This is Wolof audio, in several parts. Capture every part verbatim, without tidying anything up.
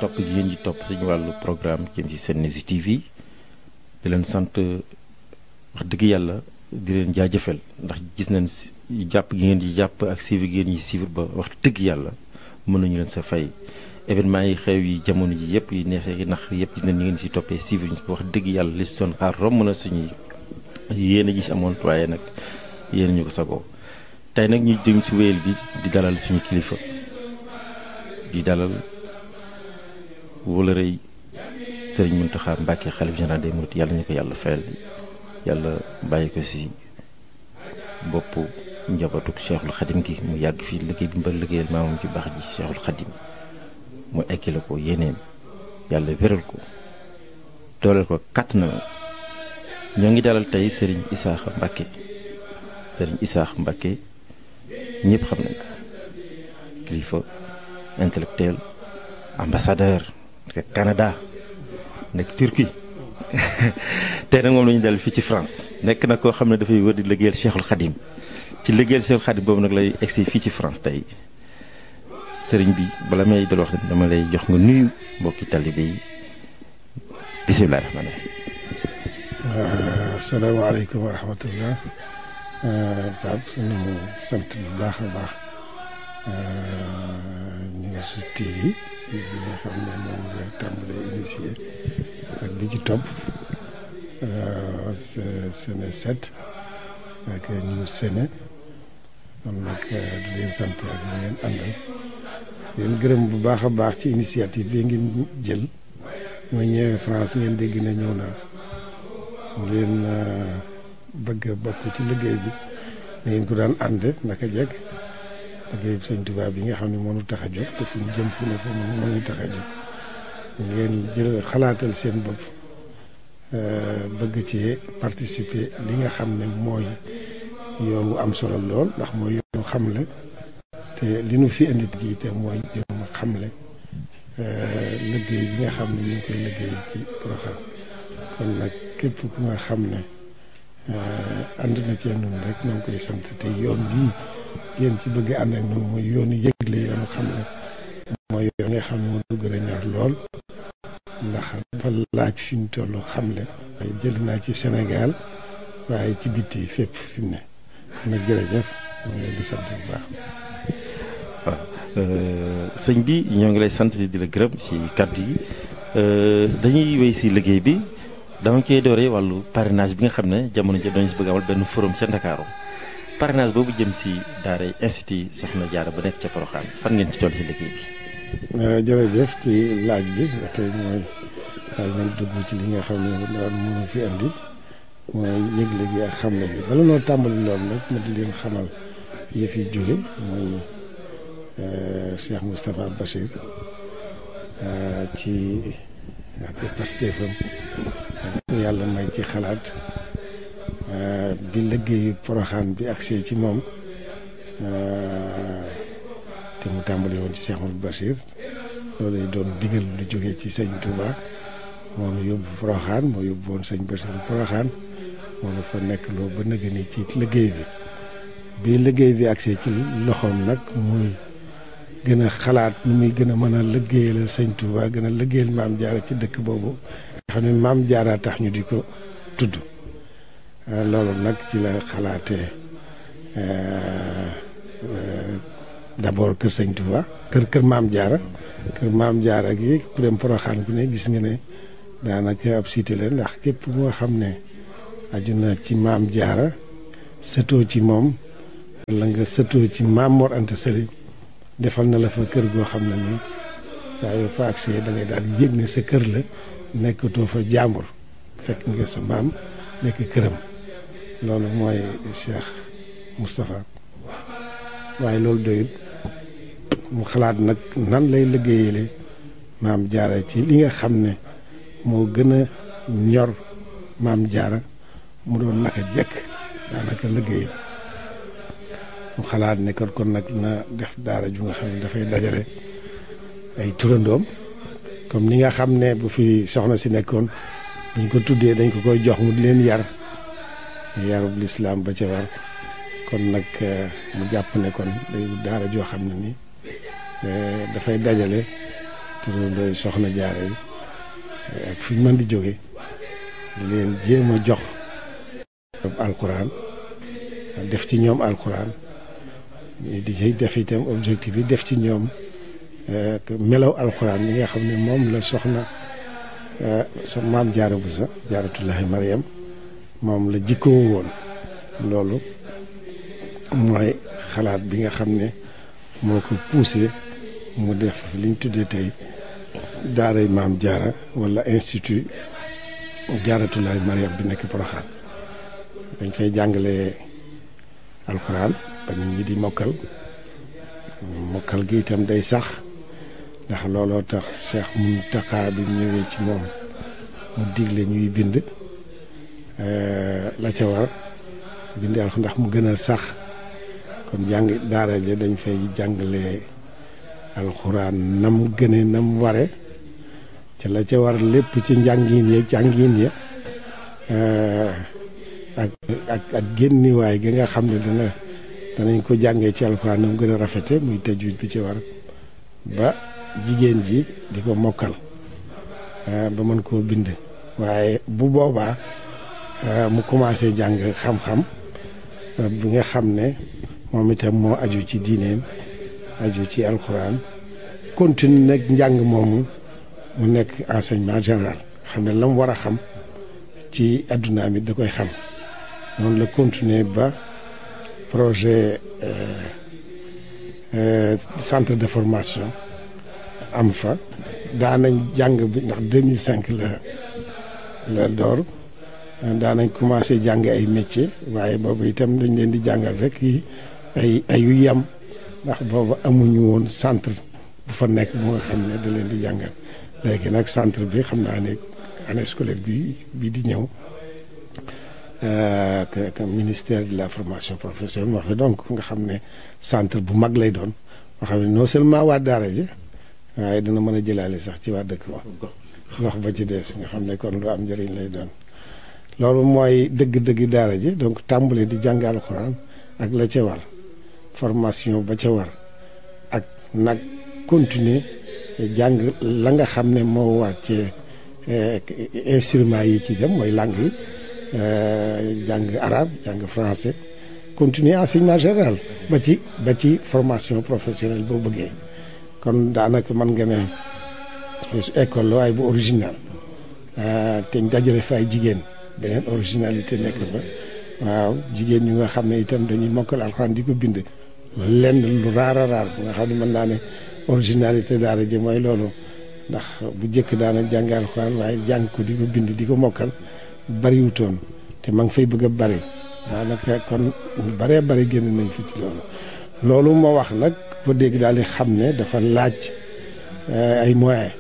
topp gi ngeen di topp suñu wàllu programme jëm ci Senews T V di leen sant wax dëgg yàlla di leen jaajëfal ndax gis nañ jàpp gi ngeen di jàpp ak suivre gi ngeen di suivre ba wax dëgg yàlla mën nañu leen sa fay événement yi xew yi jamono ji yëpp yi neexee yi nax yëpp gis nañ ni ngeen si toppee suivre ñu wax dëgg yàlla li si doon xaar romb na suñuy yéen a gis amoon waaye nag yéen ñu ko sagoo tey nag ñu jëm si wéyal bi di dalal suñu kilifa di dalal wóolërëy Sëriñ Mountakha Mbacké xalif général des mourides yàlla ñu ko yàlla fayal yàlla bàyyi ko si bopp njabootu Cheikhul Khadim gi mu yàgg fii liggéey bi mbal liggéeyal maamam ci baax ji Cheikhul Khadim mu ekkile ko yéeneem yàlla wéral ko dooleel ko kàtt na ñoo ngi dalal tey Serigne Issakha Mbacké Serigne Issakha Mbacké ñëpp xam nañ ko kilifa intellectuel ambassadeur nekk Canada nekk Turquie tey nag moom la ñu dal fii ci France nekk na koo xam ne dafay wër di liggéeyal Cheikhul Khadim ci liggéeyal Cheikhul Khadim boobu nag lay egsi fii ci France tey sëriñ bi bala may dal wax dama lay jox nga nuyu mbokki talibé yi bisimilah rahmaani rahiim. asalaamaaleykum wa rahmatullah. Pape sunu sant bu baax a baax News T V bi nga xam ne moom la tàmbalee initié ak bi ci topp Sene sept ak News Sene kon nag di leen sant ak ñu ngeen àndal leen gërëm bu baax a baax ci initiative bi ngeen jël ma ñëwee France ngeen dégg na ñëw naa ngeen bëgg a bokk ci liggéey bi ngeen ko daan ànd naka jekk liggéey bi Sëñ Tuubaa bi nga xam ne moo ñu tax a jóg te fu ñu jëm fu ne fu mu moo ñu tax a jóg ngeen jël xalaatal seen bopp bëgg ci participer li nga xam ne mooy yoon wu am solo lool ndax mooy yoonu xamle te li nu fi indi gi te mooy yoonu xamle liggéey bi nga xam ne ñu ngi koy liggéey ci Porokhane kon nag képp ku nga xam ne ànd na ci ñun rek ñoo ngi koy sant te yoon bii ngeen ci bëgg ànd ak ñun mooy yoonu yëgle yoonu xamle mooy yoon nga xam ne moo gën a ñor lool ndax dafa laaj fi mu toll xamle jël naa ci Sénégal waaye ci bitti fépp fi mu ne kon nag jërëjëf ñoo ngi leen di sant bu baax. waaw sëñ bi ñoo ngi lay sant di la gërëm si kàddu yi dañuy wéy si liggéey bi dama koy dooree wàllu parrainage bi nga xam ne jamono ji dañu si bëgg amal benn forum ca Ndakaaru parrainage boobu jëm si daaray institut Soxna Jaara ba nekk ca Porokhane fan ngeen ci toll si liggéey bi. jërëjëf ci laaj bi tey mooy daal man dugg ci li nga xam ne daal mënu fi andi mooy yëgle gi ak xamle bi bala noo tàmbali loolu nag ma di leen xamal yi fi jóge mooy Cheikh Moustapha Bachir ci ak Pastefam yàlla may ci xalaat bi liggéeyu Porokhane bi agsee ci moom te mu tàmbali woon ci Cheikh Mouhamadou Bachir loolu lay doon digal lu jógee ci sëñ Touba moom yóbbu Porokhane moo yóbbu woon sëñ Bachir Porokhane moom dafa nekk loo ba nëgë ni ci liggéey bi bi liggéey bi agsee ci loxoom nag muy gën a xalaat nu muy gën a mën a liggéeyal sëñ Touba gën a liggéeyal maam Jaara ci dëkk boobu nga xam ne maam Jaara tax ñu di ko tudd loolu nag ci la xalaatee d'abord kër sëñ Touba kër kër maam Jaara kër maam Jaara gi ku dem Porokhane ku ne gis nga ne daanaka ab cité la ndax képp moo xam ne aju na ci maam Jaara sëtoo ci moom wala nga sëtoo ci maam Mor Anta Sali defal na la fa kër goo xam ne nii saa yoo fa agsee da ngay daal di yëg ne sa kër la nekkatoo fa jàmbur fekk nga sa maam nekk këram loolu mooy Cheikh Moustapha waaye loolu doyut mu xalaat nag nan lay liggéeyale maam Jaara ci li nga xam ne moo gën a ñor maam Jaara mu doon naka jekk daanaka liggéey mu xalaat ne kon kon nag na def daara ju nga xam ne dafay dajale ay turandoom comme ni nga xam ne bu fi soxna si nekkoon buñ ko tuddee dañ ko koy jox mu di leen yar yarub lislaam ba ca war kon nag mu jàpp ne kon day daara joo xam ne ni dafay dajale turandooy soxna jaara yi ak fi ñu mën di jóge di leen jéem a jox alxuraan def ci ñoom alxuraan di ci def itam objectif yi def ci ñoom melaw alxuraan yi nga xam ne moom la soxna so maam jaara bu sa jaaratullahi Mariam moom la jikkoo woon. loolu mooy xalaat bi nga xam ne moo ko poussé mu def liñ tuddee tey daaray maam jaara wala institut jaaratulaay Mariam bi nekk Porokhane dañ fay jàngale alxuraan ba nit ñi di mokkal mokkal gi itam day sax ndax looloo tax Cheikh Mountakha bi ñëwee ci moom mu digle ñuy bind la ca war bind alxuraan ndax mu gën a sax kon jàng daara ja dañ fay jàngale alxuraan nam gëne nam ware ca la ca war lépp ci njàngin ya jàngin ya ak ak ak génniwaay gi nga xam ne dana danañ ko jàngee ci alxuraan nam gën a rafete muy tajwid bi ci war ba jigéen ji di ko mokkal ba mën koo bind waaye bu boobaa mu commencé jàng xam-xam bi nga xam ne moom itam moo aju ci diineem aju ci alxuraan continue nag njàng moomu mu nekk enseignement général xam ne la mu war a xam ci adduna mi da koy xam noonu la continuer ba projet centre de formation am fa daanañ jàng bi ndax deux mille cinq la la door daanañ commencé jàng ay métier waaye boobu itam dañ leen di jàngal rek yi ay ay yu yem ndax boobu amuñu woon centre bu fa nekk bu nga xam ne da leen di jàngal léegi nag centre bi xam naa ne année scolaire bi bii di ñëw que ministère de la formation professionnelle moo fi donc nga xam ne centre bu mag lay doon moo xam ne non seulement waa daara ji waaye dina mën a jëlaale sax ci waa dëkk ba wax ba ci des nga xam ne kon lu am njëriñ lay doon loolu mooy dëgg-dëgg daara ji donc tàmbale di jàng alxuraan ak la ca war formation ba ca war ak nag continuer jàng la nga xam ne moo war ci instruments yi ci dem mooy langue yi jàng arabe jàng français continuer enseignement général ba ci ba ci formation professionnelle boo bëggee kon daanaka mën nga ne école la waaye bu original te dajale fa ay jigéen beneen originalité nekk fa waaw jigéen ñu nga xam ne itam dañuy mokkal alxuraan di ko bind lenn lu raar a raar bu nga xam ne mën naa ne originalité daara ji mooy loolu ndax bu njëkk daana jàng alxuraan waaye jàng ko di ko bind di ko mokkal bariwutoon te ma ngi fay bëgg a bari daanaka kon ñu baree bari génn nañ fi ci loolu loolu moo wax nag ko dégg daal di xam ne dafa laaj ay moyens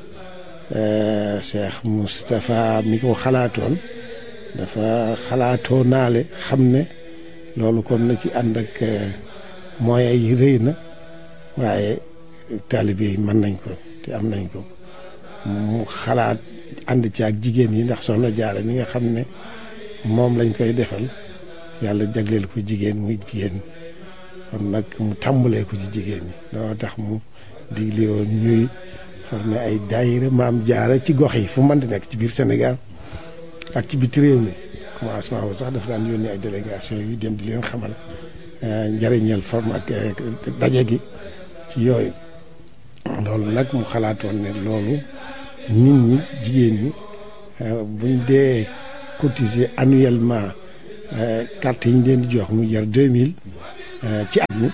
Cheikh Moustapha mi ko xalaatoon dafa xalaatoo naale xam ne loolu kon na ci ànd ak moyens yi rëy na waaye taalibe yi mën nañ ko te am nañ ko mu xalaat ànd ci ak jigéen yi ndax soxna Jaara mi nga xam ne moom lañ koy defal yàlla jagleel ko jigéen muy jigéen kon nag mu tàmbalee ko ci jigéen ñi loolu tax mu digle woon ñuy formé ay daayira maam Jaara ci gox yi fu mën di nekk ci biir Sénégal ak ci biti réew mi commencement bu sax dafa daan yónni ay délégation yu dem di leen xamal njëriñal forme ak daje gi ci yooyu loolu nag mu xalaatoon ne loolu nit ñi jigéen ñi buñ dee cotiser annuellement carte yi ñu leen di jox mu jar deux mille ci at mi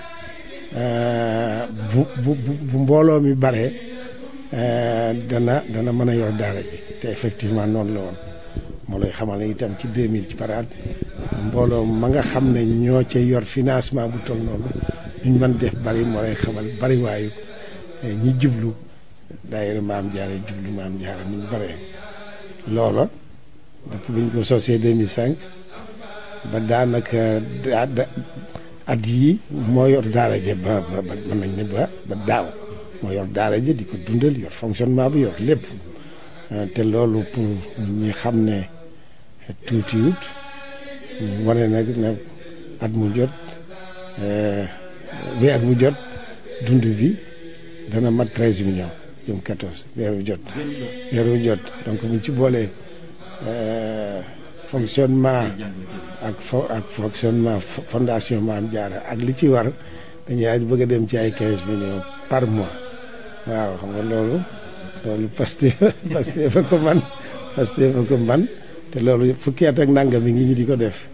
bu bu bu mbooloo mi baree dana dana mën a yor daara ji te effectivement noonu la woon moo lay xamal ne itam ci deux mille ci par at mbooloo ma nga xam ne ñoo ca yor financement bu toll noonu ñu mën def bari moo lay xamal bari waayu ñi jublu daayira maam Jaara jublu maam Jaara ni ñu baree loola depuis bi ñu ko sosee deux mille cinq ba daanaka at yii moo yor daara ja ba ba mën nañ ne ba ba daaw moo yor daara ja di ko dundal yor fonctionnement bi yor lépp te loolu pour ñi xam ne tuutiwut wane nag ne at mu jot weer mu jot dund bi dana mat treize millions jëm quatorze weeru jot weeru jot donc buñ ci boolee fonctionnement ak fo ak fonctionnement fondation Maam Jaara ak li ci war dañuy bëgg a dem ci ay quinze millions par mois waaw xam nga loolu loolu Pastef Pastef fa ko man Pastef fa ko man te loolu fukki at ak nangam mi ngi ñi di ko def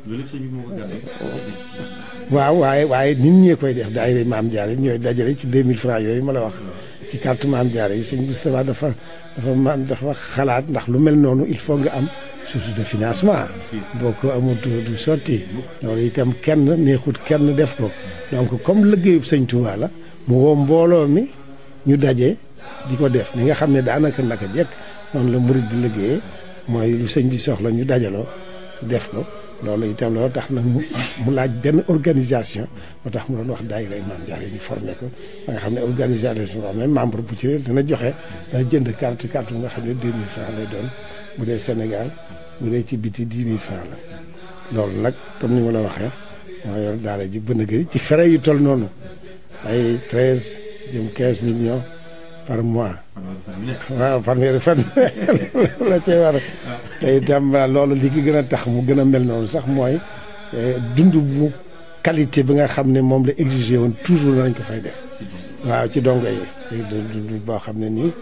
waaw waaye waaye nit ñee koy def daayira Maam Jaara ñooy dajale ci deux mille francs yooyu ma la wax ci carte Maam Jaara yi sëñ Moustapha dafa dafa man dafa xalaat ndax lu mel noonu il faut nga am source de financement boo ko amul du sotti loolu itam kenn neexut kenn def ko donc comme liggéeyub sëñ Touba la mu woo mbooloo mi ñu daje di ko def ni nga xam ne daanaka naka jekk noonu la murid di liggéeyee mooy lu sëñ bi soxla ñu dajaloo def ko loolu itam loolu tax nag mu laaj benn organisation moo tax mu doon wax daayira Maam Jaara ñu formé ko ba nga xam ne organisation boo xam ne membre bu ci dana joxe dana jënd carte carte bu nga xam ne deux mille francs lay doon bu dee Sénégal bu dee ci biti dix mille francs la loolu nag comme ni ma la waxee moo yor daara ji bën a gëri ci frais yu toll noonu ay treize jëm quinze millions par mois waaw fanweeri fan la cee war te itam loolu li ki gën a tax mu gën a mel noonu sax mooy dund bu qualité bi nga xam ne moom la exigé woon toujours nañ ko fay def waaw ci dongo yi dund boo xam ne nii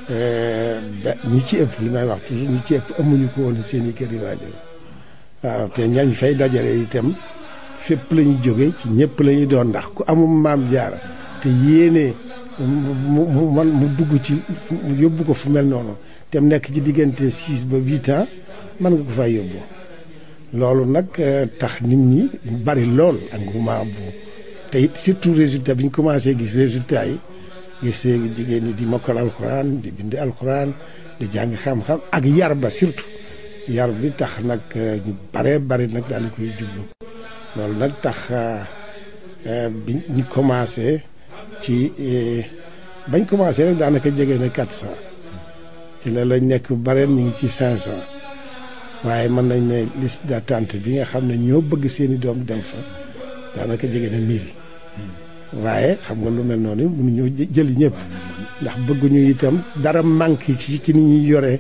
ñi ci ëpp li may wax toujours ñi ci ëpp amuñu ko woon seen i kër yi waajur waaw te ñañ fay dajale itam fépp la ñu jóge ci ñëpp la ñu doon ndax ku amum Maam Jaara te yéene mu mu man mu dugg ci mu yóbbu ko fu mel noonu te mu nekk ci diggante six ba huit ans mën nga ko fay yóbbu loolu nag tax nit ñi bari lool engouement bu te it surtout résultat bi ñu commencé gis résultat yi gis jigéen ñi di mokkal alxuraan di bind alxuraan di jàng xam-xam ak yar ba surtout yar bi tax nag ñu baree bari nag daal di koy jublu loolu nag tax bi ñu commencé ci bañ commencé rek daanaka jege na quatre cent ci la lañ nekk bareen ñu ngi ci cinq cent waaye mën nañ ne liste d'attente bi nga xam ne ñoo bëgg seeni doom dem fa daanaka jege na mille waaye xam nga lu mel noonu mënuñoo jëli ñëpp ndax bëgguñu itam dara manqué ci ci ni ñuy yoree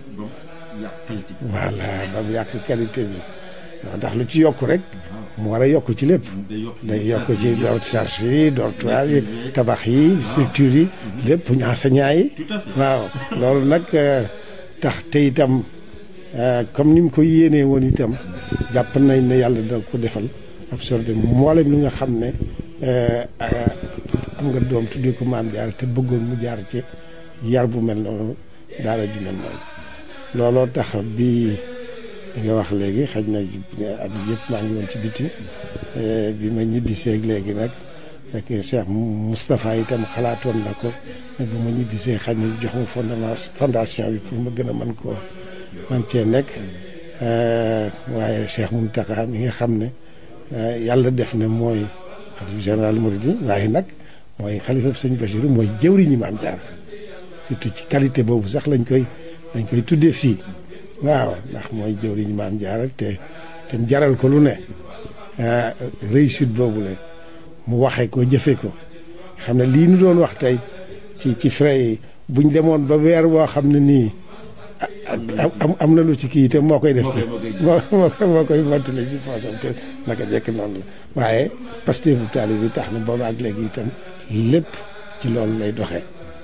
voilà ba mu yàq qualité bi ndax lu ci yokk rek mu war a yokk ci lépp day yokk ci door charge yi dortoir yi tabax yi structure yi lépp enseignant yi waaw loolu nag tax te itam comme ni mu ko yéenee woon itam jàpp nañ ne yàlla dina ko defal absorbé mboolem li nga xam ne am nga doom tuddee ko Maam Jaara te bëggoon mu jaar ci yar bu mel noonu daara di mel noonu looloo tax bi nga wax léegi xëy na at yëpp maa ngi woon ci biti bi ma ñibbisee léegi nag fekk Cheikh Moustapha itam xalaatoon na ko ne bu ma ñibbisee xëy na jox ma fondement fondation bi pour ma gën a mën koo man cee nekk waaye Cheikh Mountakha mi nga xam ne yàlla def na mooy xalifa général Mouride waaye nag mooy xalifa sëñ Bachirou mooy jëwriñu Maam Jaara surtout ci qualité boobu sax lañ koy lañ koy tuddee fii waaw ndax mooy jëwriñu Maam Jaara te te mu jaral ko lu ne réussite boobu la mu waxee ko jëfe ko xam ne lii nu doon wax tey ci ci frais yi buñ demoon ba weer woo xam ne nii am am na lu ci kii te moo koy def ci moo moo koy mottale ci poosam te naka jekk noonu la waaye Pastef bu taali bi tax na booba ak léegi itam lépp ci loolu lay doxee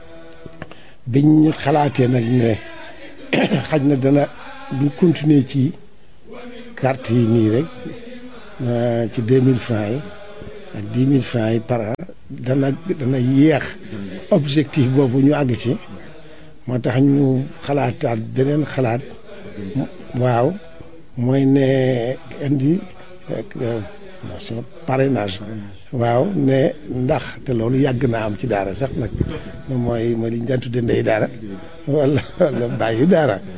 biñ xalaatee nag ne xaj na dana buñ continuer ci carte yi nii rek ci deux mille francs yi ak dix mille francs yi par an dana dana yéex objectif boobu ñu àgg ci moo tax ñu xalaataat beneen xalaat waaw mooy ne indi nation parrainage waaw ne ndax te loolu yàgg naa am ci daara sax nag mooy mooy li ñu daan tudde ndey daara wala wala bàyyi daara